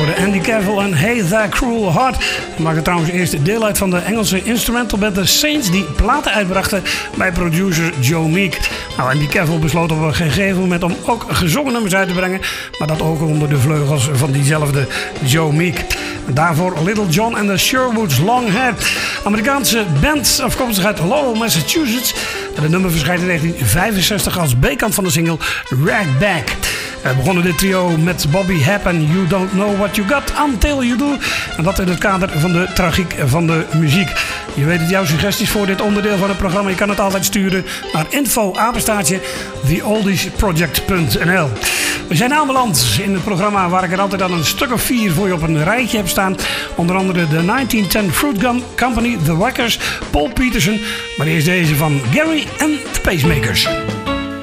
hoorde Andy Cavill en Hey That Cruel Heart. Die maakte trouwens eerst deel uit van de Engelse instrumental band The Saints, die platen uitbrachten bij producer Joe Meek. Nou, Andy Cavill besloot op een gegeven moment om ook gezongen nummers uit te brengen, maar dat ook onder de vleugels van diezelfde Joe Meek. En daarvoor Little John and the Sherwoods Long Hair. Amerikaanse band afkomstig uit Lowell, Massachusetts. En het nummer verschijnt in 1965 als B-kant van de single Ragback. We begonnen dit trio met Bobby Hebb en You Don't Know What You Got Until You Do. En dat in het kader van de tragiek van de muziek. Je weet het, jouw suggesties voor dit onderdeel van het programma. Je kan het altijd sturen naar info@theoldiesproject.nl. We zijn aanbeland in het programma waar ik er altijd al een stuk of 4 voor je op een rijtje heb staan. Onder andere de 1910 Fruit Gum Company, The Wackers, Paul Peterson. Maar eerst deze van Gary and the Pacemakers.